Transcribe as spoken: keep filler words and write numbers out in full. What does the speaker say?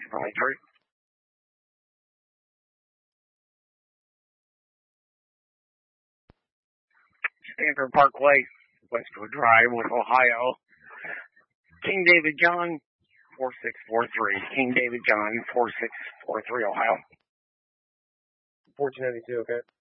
Probably true. Stanford Parkway, Westwood Drive with Ohio. King David John, four six four three. King David John, four six four three, Ohio. fourteen ninety-two, okay.